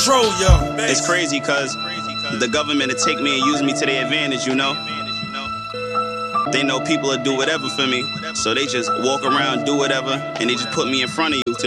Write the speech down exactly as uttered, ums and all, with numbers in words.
control, yo. It's crazy because the government will take me and use me to their advantage, you know? They know people will do whatever for me, so they just walk around, do whatever, and they just put me in front of you to